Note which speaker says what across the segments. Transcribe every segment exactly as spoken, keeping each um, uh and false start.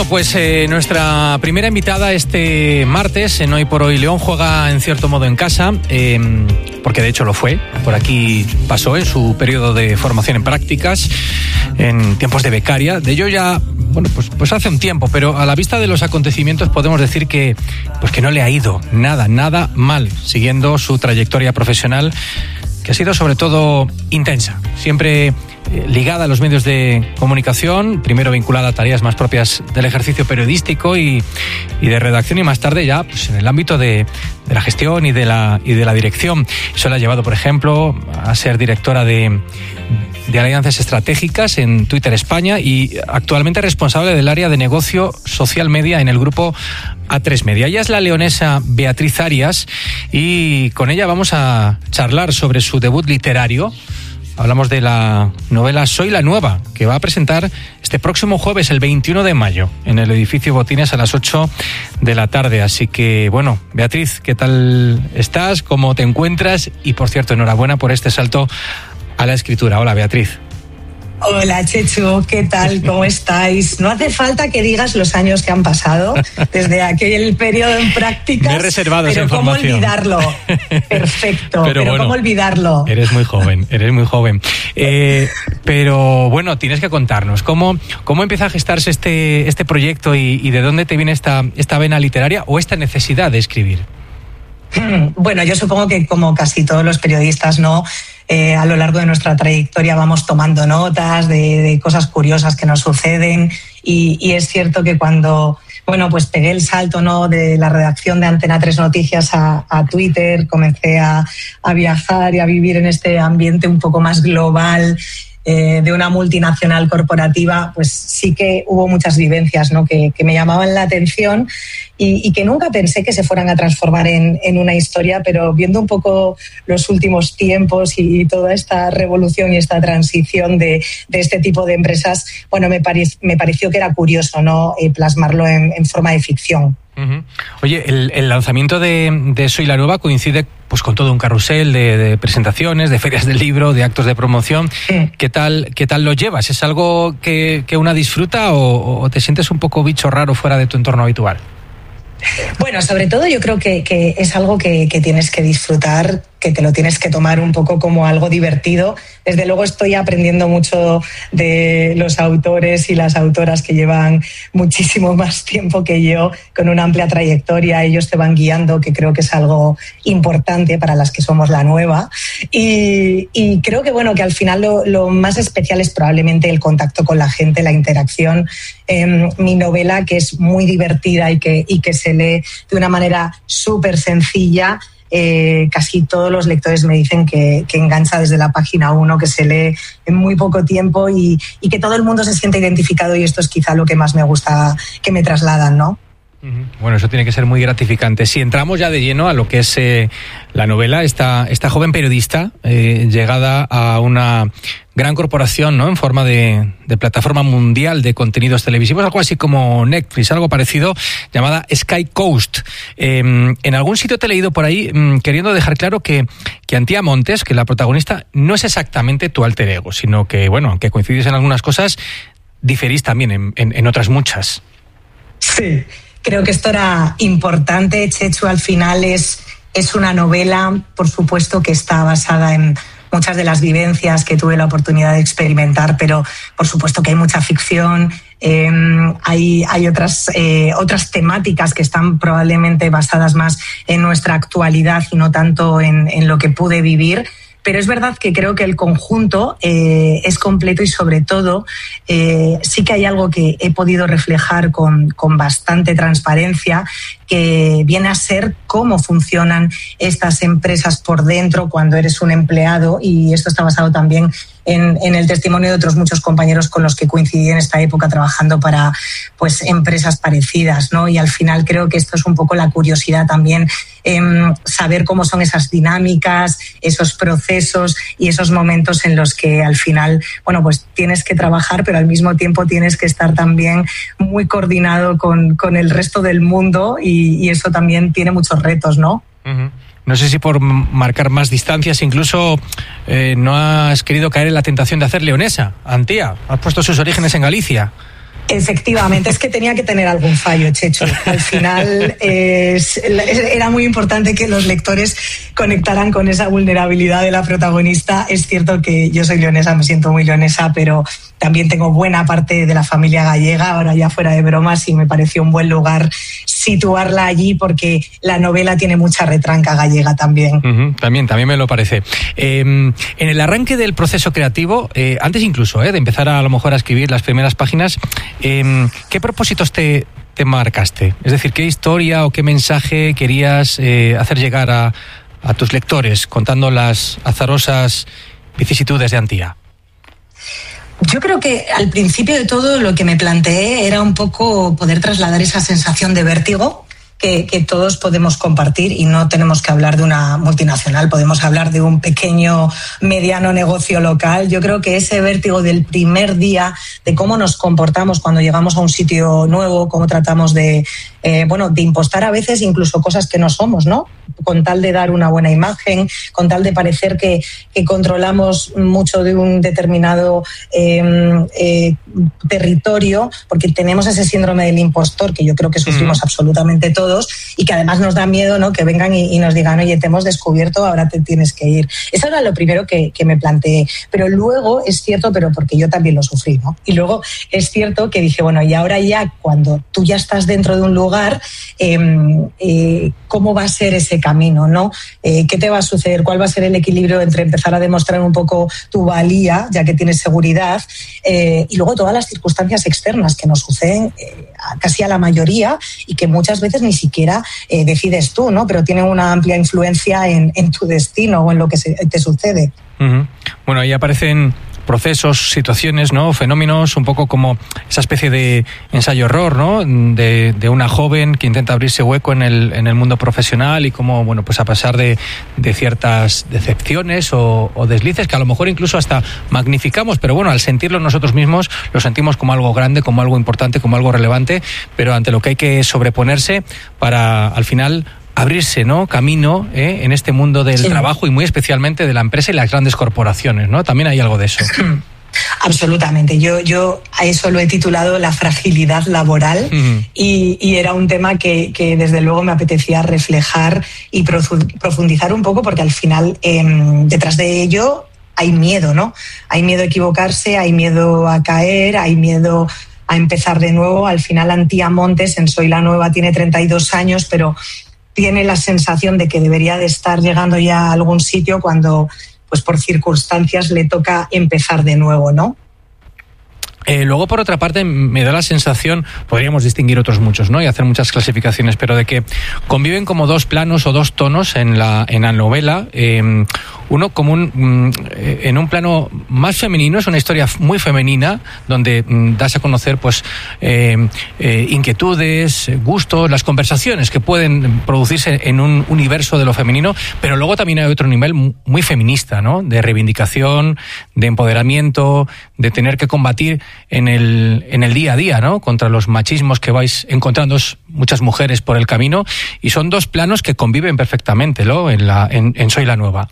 Speaker 1: Bueno, pues eh, nuestra primera invitada este martes en Hoy por Hoy León juega en cierto modo en casa, eh, porque de hecho lo fue. Por aquí pasó en su periodo de formación en prácticas, en tiempos de becaria. De ello ya, bueno, pues, pues hace un tiempo, pero a la vista de los acontecimientos podemos decir que, pues que no le ha ido nada, nada mal, siguiendo su trayectoria profesional, que ha sido sobre todo intensa, siempre eh, ligada a los medios de comunicación, primero vinculada a tareas más propias del ejercicio periodístico y, y de redacción, y más tarde ya pues, en el ámbito de, de la gestión y de la, y de la dirección. Eso le ha llevado, por ejemplo, a ser directora de, de alianzas estratégicas en Twitter España y actualmente responsable del área de negocio social media en el grupo A tres Media. Ella es la leonesa Beatriz Arias y con ella vamos a charlar sobre su debut literario. Hablamos de la novela Soy la Nueva, que va a presentar este próximo jueves, el veintiuno de mayo, en el edificio Botines a las ocho de la tarde. Así que, bueno, Beatriz, ¿qué tal estás? ¿Cómo te encuentras? Y, por cierto, enhorabuena por este salto a la escritura. Hola, Beatriz.
Speaker 2: Hola, Chechu, ¿qué tal? ¿Cómo estáis? No hace falta que digas los años que han pasado desde aquel periodo en prácticas.
Speaker 1: Me he reservado
Speaker 2: esa
Speaker 1: información.
Speaker 2: Pero ¿cómo olvidarlo? Perfecto, pero,
Speaker 1: pero bueno,
Speaker 2: ¿cómo olvidarlo?
Speaker 1: Eres muy joven, eres muy joven. Eh, pero bueno, tienes que contarnos, ¿cómo, cómo empieza a gestarse este, este proyecto y, y de dónde te viene esta, esta vena literaria o esta necesidad de escribir?
Speaker 2: Bueno, yo supongo que como casi todos los periodistas, ¿no? Eh, a lo largo de nuestra trayectoria vamos tomando notas de, de cosas curiosas que nos suceden y, y es cierto que cuando, bueno, pues pegué el salto, ¿no? De la redacción de Antena tres Noticias a, a Twitter, comencé a, a viajar y a vivir en este ambiente un poco más global, Eh, de una multinacional corporativa, pues sí que hubo muchas vivencias, ¿no? que, que me llamaban la atención y, y que nunca pensé que se fueran a transformar en, en una historia, pero viendo un poco los últimos tiempos y, y toda esta revolución y esta transición de, de este tipo de empresas, bueno, me, pare, me pareció que era curioso, ¿no? eh, plasmarlo en, en forma de ficción.
Speaker 1: Uh-huh. Oye, el, el lanzamiento de, de Soy la Nueva coincide pues con todo un carrusel de, de presentaciones, de ferias del libro, de actos de promoción. Sí. ¿Qué tal, qué tal lo llevas? ¿Es algo que, que una disfruta o, o te sientes un poco bicho raro fuera de tu entorno habitual?
Speaker 2: Bueno, sobre todo yo creo que, que es algo que, que tienes que disfrutar, que te lo tienes que tomar un poco como algo divertido. Desde luego estoy aprendiendo mucho de los autores y las autoras que llevan muchísimo más tiempo que yo, con una amplia trayectoria. Ellos te van guiando, que creo que es algo importante para las que somos la nueva. Y, y creo que, bueno, que al final lo, lo más especial es probablemente el contacto con la gente, la interacción. Eh, mi novela, que es muy divertida y que, y que se lee de una manera súper sencilla, Eh, casi todos los lectores me dicen que, que engancha desde la página uno, que se lee en muy poco tiempo y, y que todo el mundo se siente identificado, y esto es quizá lo que más me gusta que me trasladan, ¿no?
Speaker 1: Bueno, eso tiene que ser muy gratificante. Si entramos ya de lleno a lo que es eh, la novela, esta, esta joven periodista eh, llegada a una gran corporación, ¿no? En forma de, de plataforma mundial de contenidos televisivos, algo así como Netflix, algo parecido, llamada Sky Coast. Eh, en algún sitio te he leído por ahí mmm, queriendo dejar claro que, que Antía Montes, que la protagonista, no es exactamente tu alter ego, sino que, bueno, aunque coincidís en algunas cosas, diferís también en, en, en otras muchas.
Speaker 2: Sí. Creo que esto era importante, Chechu. Al final es, es una novela, por supuesto, que está basada en muchas de las vivencias que tuve la oportunidad de experimentar, pero por supuesto que hay mucha ficción, eh, hay, hay otras, eh, otras temáticas que están probablemente basadas más en nuestra actualidad y no tanto en, en lo que pude vivir. Pero es verdad que creo que el conjunto eh, es completo y, sobre todo, eh, sí que hay algo que he podido reflejar con, con bastante transparencia, que viene a ser cómo funcionan estas empresas por dentro cuando eres un empleado, y esto está basado también en, en el testimonio de otros muchos compañeros con los que coincidí en esta época trabajando para pues, empresas parecidas, ¿no? Y al final creo que esto es un poco la curiosidad también, eh, saber cómo son esas dinámicas, esos procesos y esos momentos en los que al final, bueno, pues tienes que trabajar, pero al mismo tiempo tienes que estar también muy coordinado con, con el resto del mundo, y, y eso también tiene muchos retos, ¿no?
Speaker 1: Uh-huh. No sé si por marcar más distancias incluso eh, no has querido caer en la tentación de hacer leonesa. Antía, has puesto sus orígenes en Galicia.
Speaker 2: Efectivamente, es que tenía que tener algún fallo, Chechu. Al final es, era muy importante que los lectores conectaran con esa vulnerabilidad de la protagonista. Es cierto que yo soy leonesa, me siento muy leonesa, pero también tengo buena parte de la familia gallega, ahora ya fuera de bromas, y me pareció un buen lugar situarla allí porque la novela tiene mucha retranca gallega también.
Speaker 1: Uh-huh, también, también me lo parece. Eh, en el arranque del proceso creativo, eh, antes incluso eh, de empezar a, a lo mejor a escribir las primeras páginas, eh, ¿qué propósitos te, te marcaste? Es decir, ¿qué historia o qué mensaje querías eh, hacer llegar a, a tus lectores contando las azarosas vicisitudes de Antía?
Speaker 2: Yo creo que al principio de todo lo que me planteé era un poco poder trasladar esa sensación de vértigo que, que todos podemos compartir, y no tenemos que hablar de una multinacional, podemos hablar de un pequeño, mediano negocio local. Yo creo que ese vértigo del primer día, de cómo nos comportamos cuando llegamos a un sitio nuevo, cómo tratamos de, eh, bueno, de impostar a veces incluso cosas que no somos, ¿no? Con tal de dar una buena imagen, con tal de parecer que, que controlamos mucho de un determinado eh, eh, territorio, porque tenemos ese síndrome del impostor que yo creo que sufrimos mm. absolutamente todos, y que además nos da miedo, ¿no? Que vengan y, y nos digan, oye, te hemos descubierto, ahora te tienes que ir. Eso era lo primero que, que me planteé. Pero luego es cierto, pero porque yo también lo sufrí, ¿no? Y luego es cierto que dije, bueno, y ahora ya cuando tú ya estás dentro de un lugar, eh, eh, ¿cómo va a ser ese camino, ¿no? Eh, ¿Qué te va a suceder? ¿Cuál va a ser el equilibrio entre empezar a demostrar un poco tu valía, ya que tienes seguridad, eh, y luego todas las circunstancias externas que nos suceden eh, casi a la mayoría, y que muchas veces ni siquiera eh, decides tú, ¿no? Pero tienen una amplia influencia en, en tu destino o en lo que se, te sucede.
Speaker 1: Uh-huh. Bueno, ahí aparecen procesos, situaciones, ¿no? Fenómenos, un poco como esa especie de ensayo-error, ¿no? De, de una joven que intenta abrirse hueco en el, en el mundo profesional, y cómo, bueno, pues a pesar de, de ciertas decepciones o, o deslices que a lo mejor incluso hasta magnificamos, pero bueno, al sentirlo nosotros mismos lo sentimos como algo grande, como algo importante, como algo relevante, pero ante lo que hay que sobreponerse para al final abrirse, ¿no? Camino ¿eh? en este mundo del sí. trabajo, y muy especialmente de la empresa y las grandes corporaciones, ¿no? También hay algo de eso.
Speaker 2: Absolutamente. Yo, yo a eso lo he titulado la fragilidad laboral, uh-huh. y, y era un tema que, que desde luego me apetecía reflejar y profundizar un poco, porque al final eh, detrás de ello hay miedo, ¿no? Hay miedo a equivocarse, hay miedo a caer, hay miedo a empezar de nuevo. Al final Antía Montes en Soy la Nueva tiene treinta y dos años, pero tiene la sensación de que debería de estar llegando ya a algún sitio cuando, pues por circunstancias, le toca empezar de nuevo, ¿no?
Speaker 1: Eh, luego, por otra parte, me da la sensación, podríamos distinguir otros muchos, ¿no? Y hacer muchas clasificaciones, pero de que conviven como dos planos o dos tonos en la, en la novela. Eh, uno como un, en un plano más femenino, es una historia muy femenina, donde das a conocer pues eh, eh, inquietudes, gustos, las conversaciones que pueden producirse en un universo de lo femenino, pero luego también hay otro nivel muy feminista, ¿no? De reivindicación, de empoderamiento, de tener que combatir en el, en el día a día, ¿no? Contra los machismos que vais encontrando muchas mujeres por el camino, y son dos planos que conviven perfectamente, ¿no? En, la, en, en Soy la Nueva.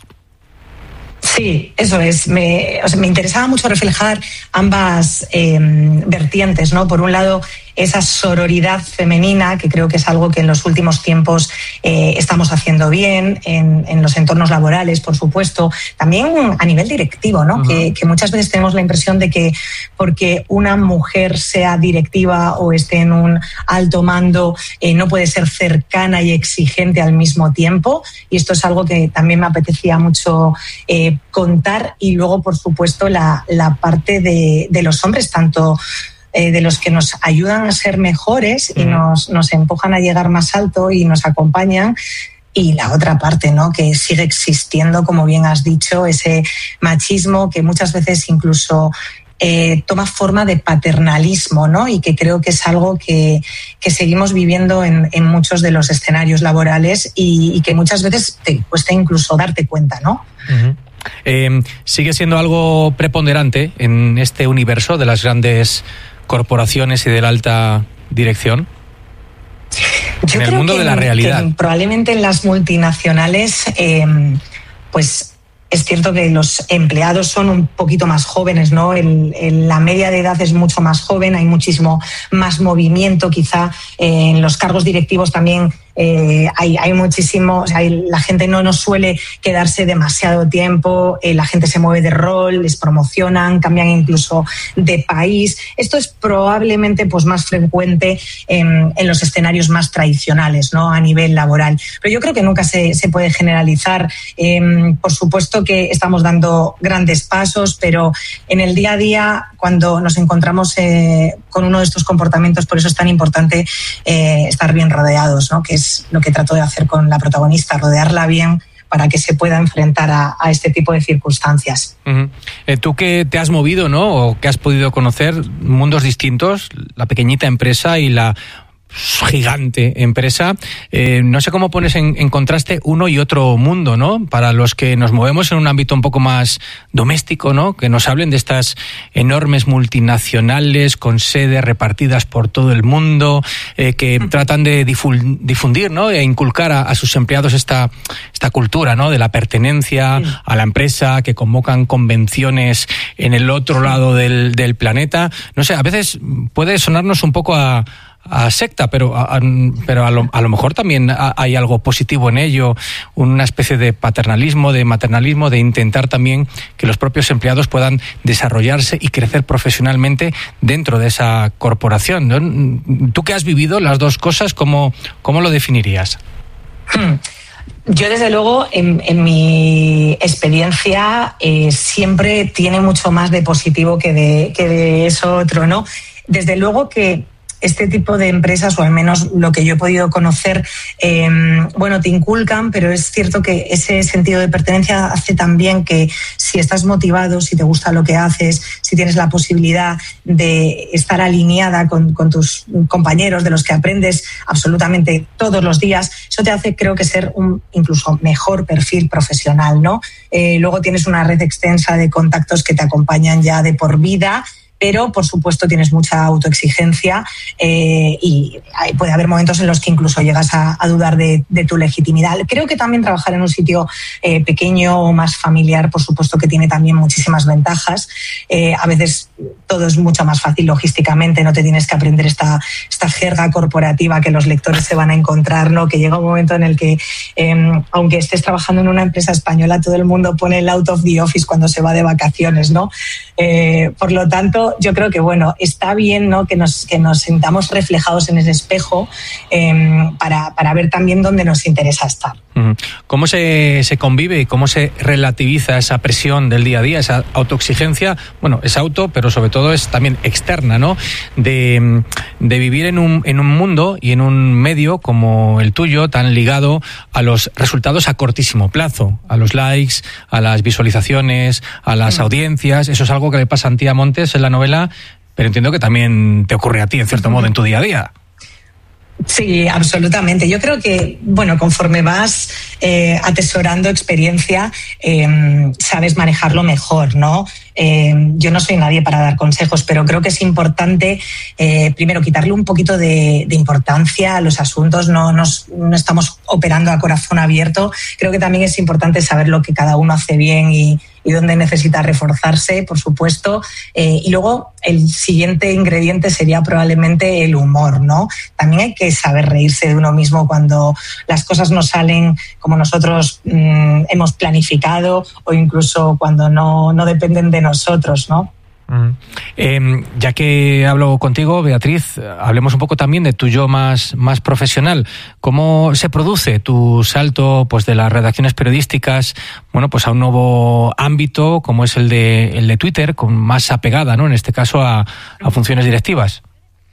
Speaker 2: Sí, eso es. Me, o sea, me interesaba mucho reflejar ambas eh, vertientes, ¿no? Por un lado, esa sororidad femenina, que creo que es algo que en los últimos tiempos eh, estamos haciendo bien, en, en los entornos laborales, por supuesto, también a nivel directivo, ¿no? Uh-huh. Que, que muchas veces tenemos la impresión de que porque una mujer sea directiva o esté en un alto mando, eh, no puede ser cercana y exigente al mismo tiempo, y esto es algo que también me apetecía mucho eh, contar. Y luego, por supuesto, la, la parte de, de los hombres, tanto Eh, de los que nos ayudan a ser mejores y nos, nos empujan a llegar más alto y nos acompañan, y la otra parte, ¿no? Que sigue existiendo, como bien has dicho, ese machismo que muchas veces incluso eh, toma forma de paternalismo, ¿no? Y que creo que es algo que, que seguimos viviendo en, en muchos de los escenarios laborales, y, y que muchas veces te cuesta incluso darte cuenta, ¿no?
Speaker 1: Uh-huh. Eh, ¿Sigue siendo algo preponderante en este universo de las grandes corporaciones y de la alta dirección?
Speaker 2: Yo
Speaker 1: en el
Speaker 2: creo
Speaker 1: mundo
Speaker 2: que,
Speaker 1: de la realidad.
Speaker 2: Que probablemente en las multinacionales, eh, pues es cierto que los empleados son un poquito más jóvenes, ¿no? El, el, la media de edad es mucho más joven, hay muchísimo más movimiento, quizá eh, en los cargos directivos también. Eh, hay, hay muchísimo, o sea, hay, la gente no nos suele quedarse demasiado tiempo, eh, la gente se mueve de rol, les promocionan, cambian incluso de país. Esto es probablemente pues, más frecuente en, en los escenarios más tradicionales, ¿no? A nivel laboral. Pero yo creo que nunca se, se puede generalizar. Eh, por supuesto que estamos dando grandes pasos, pero en el día a día, cuando nos encontramos eh, con uno de estos comportamientos, por eso es tan importante eh, estar bien rodeados, ¿no? Que es lo que trato de hacer con la protagonista, rodearla bien para que se pueda enfrentar a, a este tipo de circunstancias.
Speaker 1: Uh-huh. Eh, tú que te has movido, ¿no? O que has podido conocer mundos distintos, la pequeñita empresa y la gigante empresa, eh, no sé cómo pones en, en contraste uno y otro mundo, ¿no? Para los que nos movemos en un ámbito un poco más doméstico, ¿no? Que nos hablen de estas enormes multinacionales con sedes repartidas por todo el mundo, eh, que uh-huh. tratan de difundir, ¿no? E inculcar a, a sus empleados esta, esta cultura, ¿no? De la pertenencia uh-huh. a la empresa, que convocan convenciones en el otro lado del, del planeta. No sé, a veces puede sonarnos un poco a a secta, pero a, pero a lo, a lo mejor también hay algo positivo en ello, una especie de paternalismo, de maternalismo, de intentar también que los propios empleados puedan desarrollarse y crecer profesionalmente dentro de esa corporación, ¿no? Tú que has vivido las dos cosas, ¿cómo, cómo lo definirías?
Speaker 2: Hmm. Yo, desde luego, en, en mi experiencia, eh, siempre tiene mucho más de positivo que de, que de eso otro, ¿no? Desde luego que este tipo de empresas, o al menos lo que yo he podido conocer, eh, bueno, te inculcan, pero es cierto que ese sentido de pertenencia hace también que si estás motivado, si te gusta lo que haces, si tienes la posibilidad de estar alineada con, con tus compañeros, de los que aprendes absolutamente todos los días, eso te hace, creo que, ser un incluso mejor perfil profesional, ¿no? Eh, luego tienes una red extensa de contactos que te acompañan ya de por vida, pero por supuesto tienes mucha autoexigencia eh, y puede haber momentos en los que incluso llegas a, a dudar de, de tu legitimidad. Creo que también trabajar en un sitio eh, pequeño o más familiar, por supuesto que tiene también muchísimas ventajas. Eh, a veces todo es mucho más fácil logísticamente, no te tienes que aprender esta, esta jerga corporativa que los lectores se van a encontrar, ¿no? Que llega un momento en el que, eh, aunque estés trabajando en una empresa española, todo el mundo pone el out of the office cuando se va de vacaciones, ¿no? Eh, por lo tanto, yo creo que, bueno, está bien, ¿no? que, nos, que nos sintamos reflejados en ese espejo eh, para, para ver también dónde nos interesa estar.
Speaker 1: ¿Cómo se, se convive y cómo se relativiza esa presión del día a día, esa autoexigencia? Bueno, es auto, pero sobre todo es también externa, ¿no? De, de vivir en un, en un mundo y en un medio como el tuyo, tan ligado a los resultados a cortísimo plazo, a los likes, a las visualizaciones, a las mm. audiencias. Eso es algo que le pasa a Antía Montes en la novela, pero entiendo que también te ocurre a ti, en cierto mm. modo, en tu día a día.
Speaker 2: Sí, absolutamente. Yo creo que, bueno, conforme vas eh, atesorando experiencia, eh, sabes manejarlo mejor, ¿no? Eh, yo no soy nadie para dar consejos, pero creo que es importante, eh, primero, quitarle un poquito de, de importancia a los asuntos. No, nos, no estamos operando a corazón abierto. Creo que también es importante saber lo que cada uno hace bien y, y dónde necesita reforzarse, por supuesto. Eh, y luego, el siguiente ingrediente sería probablemente el humor, ¿no? También hay que saber reírse de uno mismo cuando las cosas no salen como nosotros mmm, hemos planificado, o incluso cuando no, no dependen de nosotros, ¿no?
Speaker 1: Mm. Eh, ya que hablo contigo, Beatriz, hablemos un poco también de tu yo más, más profesional. ¿Cómo se produce tu salto, pues, de las redacciones periodísticas, bueno, pues a un nuevo ámbito como es el de, el de Twitter, con más apegada, ¿no? En este caso a, a funciones directivas.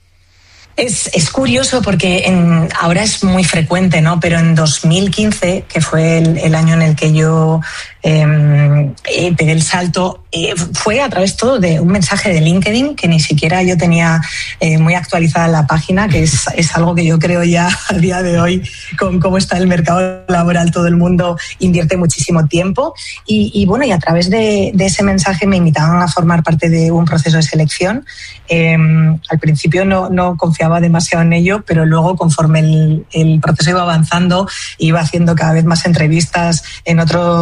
Speaker 2: Es, es curioso porque en, ahora es muy frecuente, ¿no? Pero en dos mil quince, que fue el, el año en el que yo eh, pegué el salto, eh, fue a través todo de un mensaje de LinkedIn, que ni siquiera yo tenía eh, muy actualizada la página, que es, es algo que yo creo ya a día de hoy, con cómo está el mercado laboral, todo el mundo invierte muchísimo tiempo. Y, y bueno, y a través de, de ese mensaje me invitaban a formar parte de un proceso de selección. Eh, al principio no, no confiaba demasiado en ello, pero luego, conforme el, el proceso iba avanzando, iba haciendo cada vez más entrevistas en otro idioma,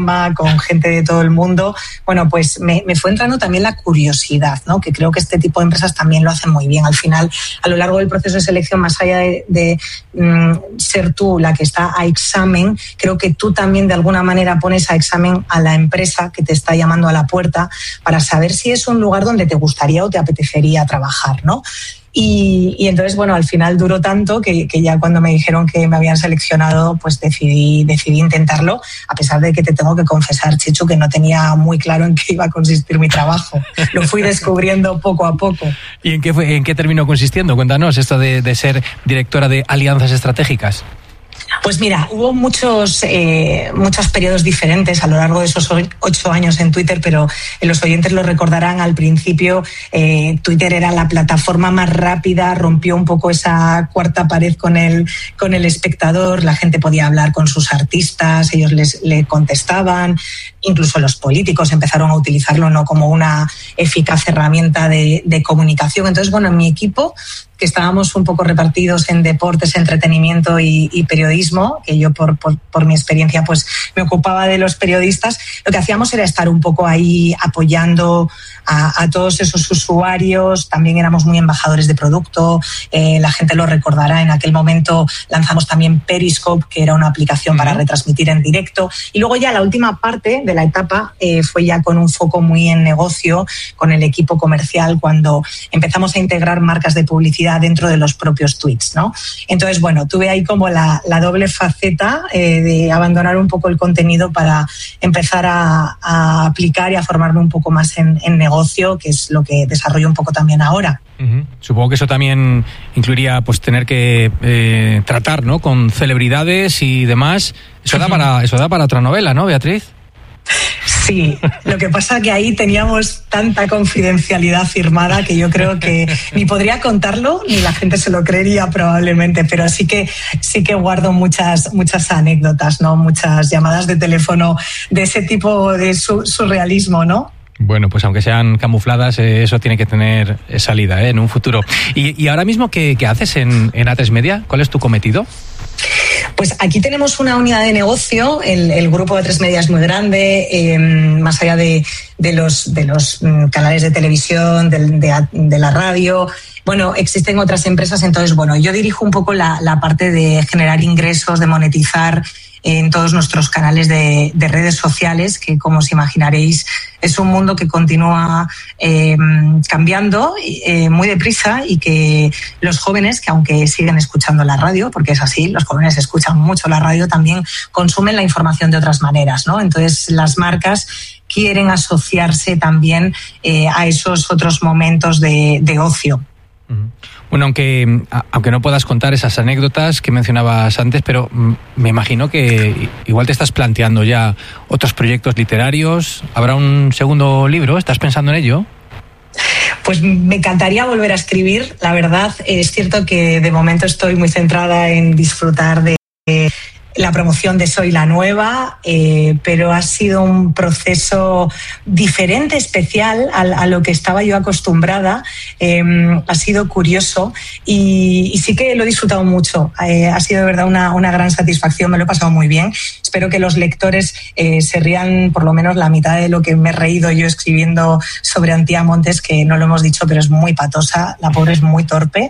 Speaker 2: idioma, con gente de todo el mundo, bueno, pues me, me fue entrando también la curiosidad, ¿no? Que creo que este tipo de empresas también lo hacen muy bien. Al final, a lo largo del proceso de selección, más allá de, de mm, ser tú la que está a examen, creo que tú también de alguna manera pones a examen a la empresa que te está llamando a la puerta para saber si es un lugar donde te gustaría o te apetecería trabajar, ¿no? Y, y entonces, bueno, al final duró tanto que, que ya cuando me dijeron que me habían seleccionado, pues decidí, decidí intentarlo, a pesar de que te tengo que confesar, Chechu, que no tenía muy claro en qué iba a consistir mi trabajo. Lo fui descubriendo poco a poco.
Speaker 1: ¿Y en qué, fue, en qué terminó consistiendo? Cuéntanos esto de, de ser directora de alianzas estratégicas.
Speaker 2: Pues mira, hubo muchos, eh, muchos periodos diferentes a lo largo de esos ocho años en Twitter, pero los oyentes lo recordarán. Al principio eh, Twitter era la plataforma más rápida, rompió un poco esa cuarta pared con el, con el espectador, la gente podía hablar con sus artistas, ellos les le contestaban, incluso los políticos empezaron a utilizarlo no como una eficaz herramienta de, de comunicación. Entonces, bueno, en mi equipo, que estábamos un poco repartidos en deportes, entretenimiento y, y periodismo, que yo por, por, por mi experiencia pues me ocupaba de los periodistas, lo que hacíamos era estar un poco ahí apoyando a, a todos esos usuarios. También éramos muy embajadores de producto, eh, la gente lo recordará, en aquel momento lanzamos también Periscope, que era una aplicación para retransmitir en directo, y luego ya la última parte de la etapa eh, fue ya con un foco muy en negocio, con el equipo comercial, cuando empezamos a integrar marcas de publicidad dentro de los propios tweets, ¿no? Entonces, bueno, tuve ahí como la, la doble faceta eh, de abandonar un poco el contenido para empezar a, a aplicar y a formarme un poco más en, en negocio, que es lo que desarrollo un poco también ahora.
Speaker 1: Uh-huh. Supongo que eso también incluiría pues tener que eh, tratar, ¿no?, con celebridades y demás. Eso da para, eso da para otra novela, ¿no, Beatriz?
Speaker 2: Sí, lo que pasa que ahí teníamos tanta confidencialidad firmada que yo creo que ni podría contarlo ni la gente se lo creería probablemente, pero sí que sí que guardo muchas muchas anécdotas, ¿no? Muchas llamadas de teléfono de ese tipo de su, surrealismo, ¿no?
Speaker 1: Bueno, pues aunque sean camufladas, eh, eso tiene que tener salida, ¿eh?, en un futuro. ¿Y, y ahora mismo qué, qué haces en, en A tres Media? ¿Cuál es tu cometido?
Speaker 2: Pues aquí tenemos una unidad de negocio, el, el grupo de A tres Media es muy grande, eh, más allá de, de, los, de los canales de televisión, de, de, de la radio. Bueno, existen otras empresas, entonces, bueno, yo dirijo un poco la, la parte de generar ingresos, de monetizar en todos nuestros canales de, de redes sociales, que como os imaginaréis es un mundo que continúa eh, cambiando eh, muy deprisa, y que los jóvenes, que aunque siguen escuchando la radio, porque es así, los jóvenes escuchan mucho la radio, también consumen la información de otras maneras, ¿no? Entonces las marcas quieren asociarse también eh, a esos otros momentos de, de ocio.
Speaker 1: Bueno, aunque, aunque no puedas contar esas anécdotas que mencionabas antes, pero me imagino que igual te estás planteando ya otros proyectos literarios. ¿Habrá un segundo libro? ¿Estás pensando en ello?
Speaker 2: Pues me encantaría volver a escribir. La verdad, es cierto que de momento estoy muy centrada en disfrutar de la promoción de Soy la Nueva, eh, pero ha sido un proceso diferente, especial a, a lo que estaba yo acostumbrada. Eh, ha sido curioso y, y sí que lo he disfrutado mucho. Eh, ha sido de verdad una, una gran satisfacción, me lo he pasado muy bien. Espero que los lectores eh, se rían por lo menos la mitad de lo que me he reído yo escribiendo sobre Antía Montes, que no lo hemos dicho, pero es muy patosa, la pobre es muy torpe,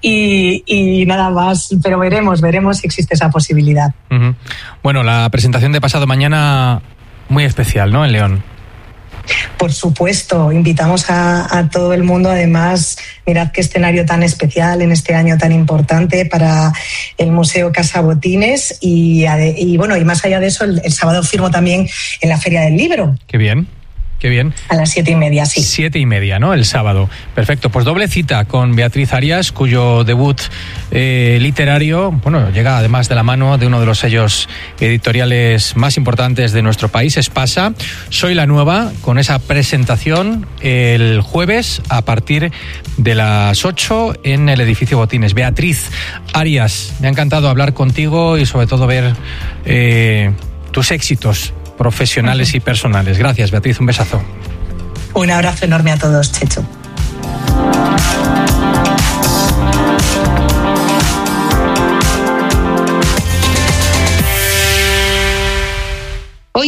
Speaker 2: y, y nada más, pero veremos, veremos si existe esa posibilidad.
Speaker 1: Uh-huh. Bueno, la presentación de pasado mañana muy especial, ¿no?, en León.
Speaker 2: Por supuesto, invitamos a, a todo el mundo. Además, mirad qué escenario tan especial en este año tan importante para el Museo Casa Botines, y, y bueno, y más allá de eso, el, el sábado firmo también en la Feria del Libro.
Speaker 1: Qué bien. Qué bien.
Speaker 2: A las siete y media, sí.
Speaker 1: Siete y media, ¿no?, el sábado. Perfecto. Pues doble cita con Beatriz Arias, cuyo debut eh, literario, bueno, llega además de la mano de uno de los sellos editoriales más importantes de nuestro país, Espasa. Soy la Nueva, con esa presentación el jueves a partir de las ocho en el edificio Botines. Beatriz Arias, me ha encantado hablar contigo y sobre todo ver eh, tus éxitos profesionales y personales. Gracias, Beatriz, un besazo.
Speaker 2: Un abrazo enorme a todos, Chechu.
Speaker 3: Hoy en día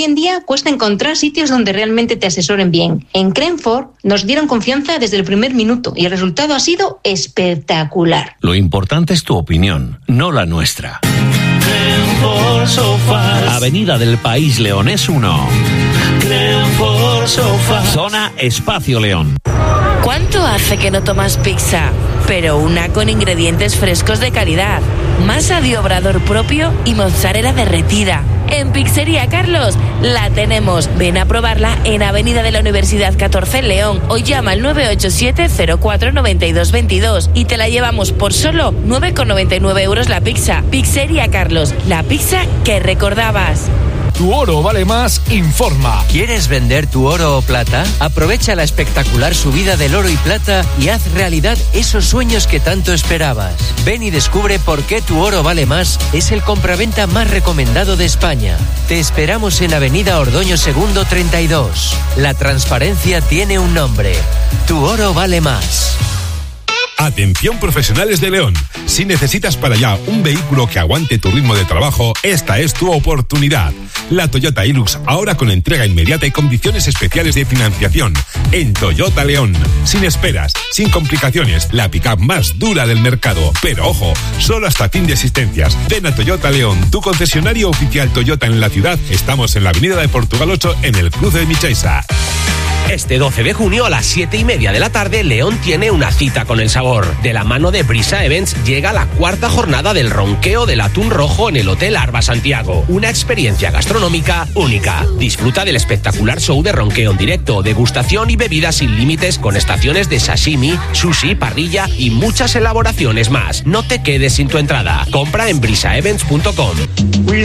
Speaker 3: cuesta encontrar sitios donde realmente te asesoren bien. En Crenford nos dieron confianza desde el primer minuto y el resultado ha sido espectacular.
Speaker 4: Lo importante es tu opinión, no la nuestra.
Speaker 5: Crenford Sofás.
Speaker 4: Avenida del País Leonés uno.
Speaker 5: Crenford Sofás.
Speaker 4: Zona Espacio León.
Speaker 6: ¿Cuánto hace que no tomas pizza? Pero una con ingredientes frescos de calidad, masa de obrador propio y mozzarella derretida. En Pizzería Carlos la tenemos. Ven a probarla en Avenida de la Universidad catorce en León o llama al nueve ocho siete cero cuatro nueve dos dos dos y te la llevamos por solo nueve con noventa y nueve euros la pizza. Pizzería Carlos, la pizza que recordabas.
Speaker 7: Tu oro vale más, informa.
Speaker 8: ¿Quieres vender tu oro o plata? Aprovecha la espectacular subida del oro y plata y haz realidad esos sueños que tanto esperabas. Ven y descubre por qué Tu Oro Vale Más es el compraventa más recomendado de España. Te esperamos en Avenida Ordoño Segundo treinta y dos. La transparencia tiene un nombre. Tu Oro Vale Más.
Speaker 9: Atención profesionales de León, si necesitas para allá un vehículo que aguante tu ritmo de trabajo, esta es tu oportunidad. La Toyota Hilux, ahora con entrega inmediata y condiciones especiales de financiación. En Toyota León, sin esperas, sin complicaciones, la pick-up más dura del mercado. Pero ojo, solo hasta fin de existencias. Ven a Toyota León, tu concesionario oficial Toyota en la ciudad. Estamos en la avenida de Portugal ocho, en el cruce de Michaisa.
Speaker 10: Este doce de junio a las siete y media de la tarde, León tiene una cita con el sabor. De la mano de Brisa Events llega la cuarta jornada del ronqueo del atún rojo en el Hotel Arba Santiago. Una experiencia gastronómica única. Disfruta del espectacular show de ronqueo en directo, degustación y bebidas sin límites con estaciones de sashimi, sushi, parrilla y muchas elaboraciones más. No te quedes sin tu entrada. Compra en brisa events punto com.